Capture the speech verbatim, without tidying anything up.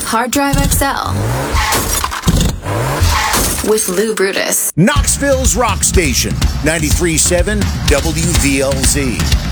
Hard Drive X L with Lou Brutus. Knoxville's Rock Station, ninety-three point seven W V L Z.